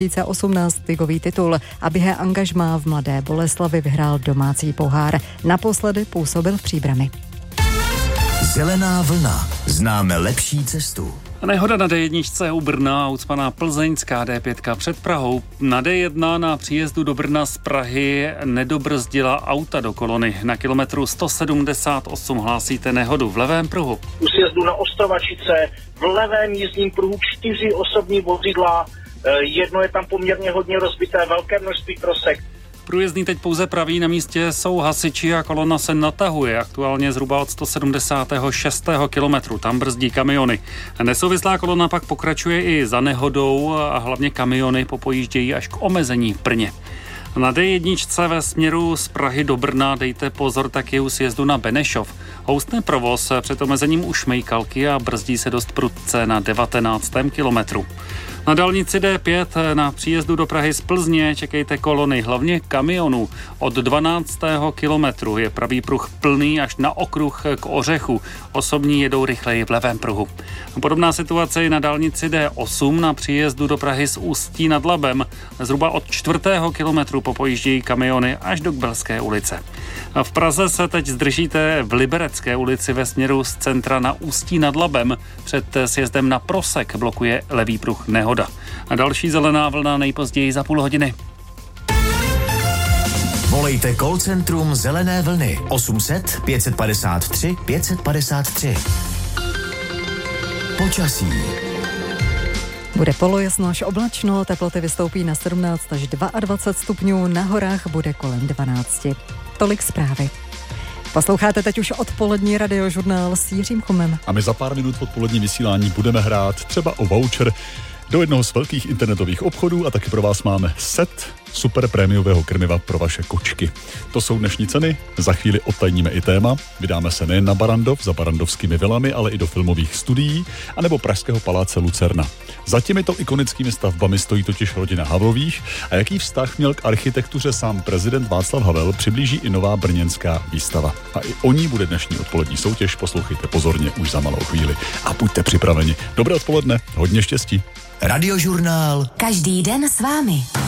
2018 ligový titul a během angažmá v Mladé Boleslavi vyhrál domácí pohár. Naposledy působil v Příbrami. Zelená vlna. Známe lepší cestu. Nehoda na D1 u Brna, ucpaná plzeňská D5 před Prahou. Na D1 na příjezdu do Brna z Prahy nedobrzdila auta do kolony. Na kilometru 178 hlásíte nehodu v levém pruhu. U sjezdu na Ostrovačice v levém jízdním pruhu 4 osobní vozidla, jedno je tam poměrně hodně rozbité, velké množství trosek. Průjezdný teď pouze pravý, na místě jsou hasiči a kolona se natahuje, aktuálně zhruba od 176. kilometru, tam brzdí kamiony. Nesouvislá kolona pak pokračuje i za nehodou a hlavně kamiony popojíždějí až k omezení v Brně. Na D1 ve směru z Prahy do Brna dejte pozor taky u sjezdu na Benešov. Houstne provoz před omezením u Šmejkalky a brzdí se dost prudce na 19. kilometru. Na dálnici D5 na příjezdu do Prahy z Plzně čekejte kolony, hlavně kamionů. Od 12. kilometru je pravý pruh plný až na okruh k Ořechu. Osobní jedou rychleji v levém pruhu. Podobná situace je na dálnici D8 na příjezdu do Prahy z Ústí nad Labem. Zhruba od 4. kilometru popojíždějí kamiony až do Kbelské ulice. V Praze se teď zdržíte v Liberecké ulici ve směru z centra na Ústí nad Labem. Před sjezdem na Prosek blokuje levý pruh nehoda. A další zelená vlna nejpozději za půl hodiny. Volejte call centrum Zelené vlny 800 553 553. Počasí. Bude polojasno až oblačno, teploty vystoupí na 17 až 22 stupňů, na horách bude kolem 12. Tolik zprávy. Posloucháte teď už odpolední radiožurnál s Jiřím Chomem. A my za pár minut v odpoledním vysílání budeme hrát třeba o voucher do jednoho z velkých internetových obchodů a taky pro vás máme set super prémiového krmiva pro vaše kočky. To jsou dnešní ceny, za chvíli odtajníme i téma, vydáme se nejen na Barandov za barandovskými vilami, ale i do filmových studií, anebo pražského paláce Lucerna. Za těmito ikonickými stavbami stojí totiž rodina Havlových a jaký vztah měl k architektuře sám prezident Václav Havel, přiblíží i nová brněnská výstava. A i o ní bude dnešní odpolední soutěž, poslouchejte pozorně už za malou chvíli a buďte připraveni. Dobré odpoledne, hodně štěstí. Radiožurnál. Každý den s vámi.